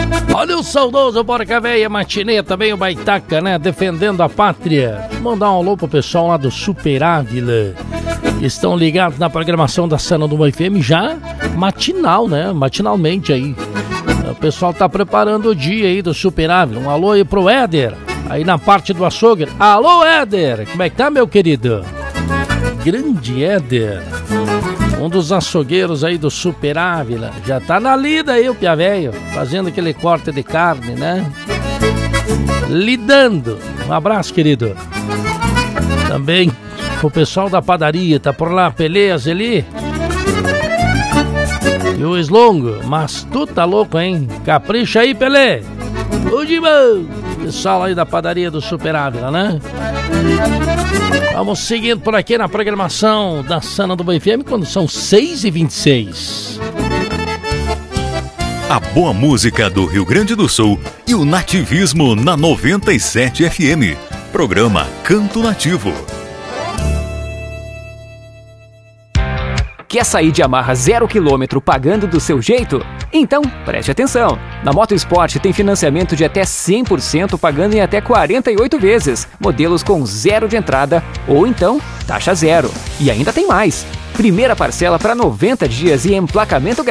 Olha o saudoso Porca Véia Matinê, também o Baitaca, né? Defendendo a pátria. Vou mandar um alô pro pessoal lá do Super Ávila, que estão ligados na programação da Cena do FM já matinal, né? Matinalmente aí. O pessoal tá preparando o dia aí do Super Ávila. Um alô aí pro Éder, aí na parte do açougue. Alô, Éder! Como é que tá, meu querido? Grande Éder, um dos açougueiros aí do Super Ávila. Já tá na lida aí o Pia Velho, fazendo aquele corte de carne, né? Lidando. Um abraço, querido. Também o pessoal da padaria, tá por lá, Peleias ali. E o Slongo, mas tu tá louco, hein? Capricha aí, Pelé. Ô, Dimão. Pessoal aí da padaria do Super Ávila, né? Vamos seguindo por aqui na programação da Sana do Bom FM, quando são 6h26. A boa música do Rio Grande do Sul e o nativismo na 97 FM. Programa Canto Nativo. Quer sair de Yamaha 0 km pagando do seu jeito? Então, preste atenção! Na Moto Sport tem financiamento de até 100% pagando em até 48 vezes, modelos com zero de entrada ou então taxa zero. E ainda tem mais! Primeira parcela para 90 dias e emplacamento grátis.